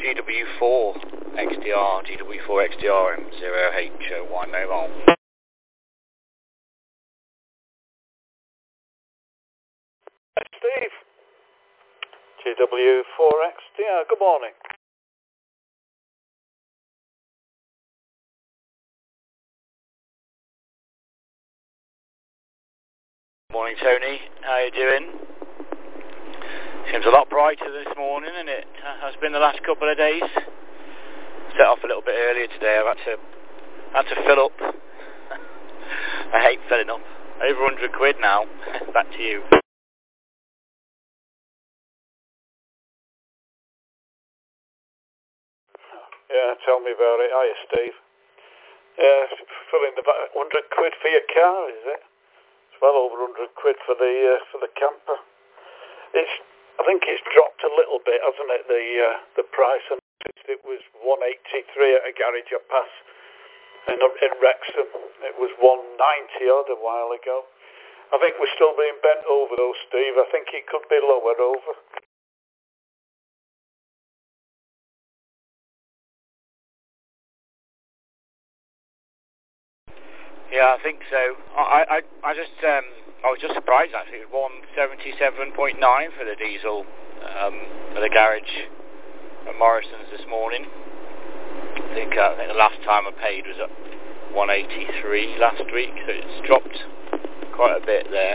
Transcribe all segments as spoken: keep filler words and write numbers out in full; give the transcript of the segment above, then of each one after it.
G W four X D R, G W four X D R M zero H O Y mobile. Steve, G W four X D R, good morning. Morning, Tony. How you doing? Seems a lot brighter this morning, and it has been the last couple of days. Set off a little bit earlier today. I've had to had to fill up. I hate filling up. Over one hundred quid now. Back to you. Yeah, tell me about it. Hiya, Steve. Yeah, filling the one hundred quid for your car, is it? It's well over one hundred quid for the uh, for the camper. It's, I think it's dropped a little bit, hasn't it? The uh, the price. And it was one eighty-three at a garage I pass in in Wrexham. It was one ninety odd a while ago. I think we're still being bent over though, Steve. I think it could be lowered over. Yeah, I think so. I I, I just um I was just surprised actually. It was one seventy-seven point nine for the diesel um, for the garage at Morrison's this morning. I think uh, I think the last time I paid was at one eighty-three last week, so it's dropped quite a bit there.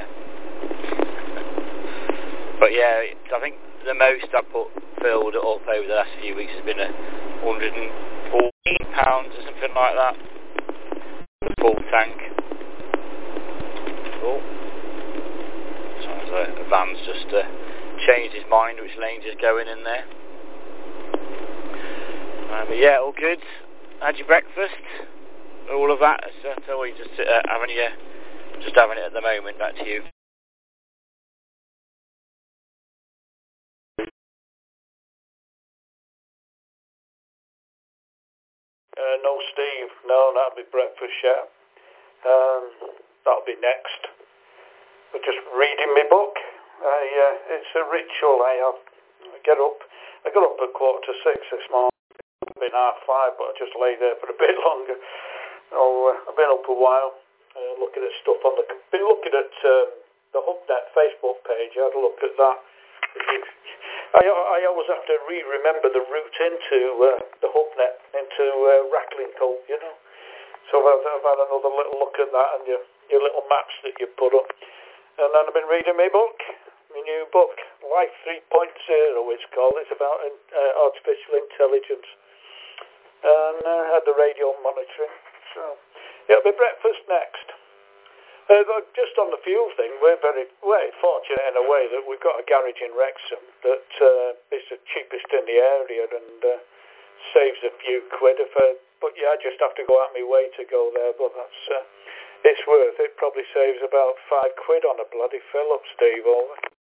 But yeah, it, I think the most I put filled it up over the last few weeks has been a one hundred fourteen pounds or something like that. Full tank. Oh, sounds like the van's just uh, changed his mind which lane's is going in there. Um, but yeah, all good. Had your breakfast? All of that? So, so we just uh, having you, just having it at the moment. Back to you. Uh, no, Steve. No, that'll be breakfast, yeah. Um, that'll be next. But just reading my book. I, uh, it's a ritual. I, have, I get up. I got up at quarter to six this morning. It's been half five, but I just lay there for a bit longer. Oh, uh, I've been up a while, uh, looking at stuff on the. Been looking at um, the HubNet Facebook page. I had a look at that. I, I always have to re-remember the route into uh, the HubNet, into uh, Racklincote, you know. So I've, I've had another little look at that and your, your little maps that you put up. And then I've been reading my book, my new book, Life three point oh it's called. It's about uh, artificial intelligence. And I uh, had the radio monitoring. So, yeah, it'll be breakfast next. Uh, just on the fuel thing, we're very, very fortunate in a way that we've got a garage in Wrexham that uh, is the cheapest in the area and uh, saves a few quid. If I, but yeah, I just have to go out my way to go there. But that's uh, it's worth it. Probably saves about five quid on a bloody fill up, Steve. Over.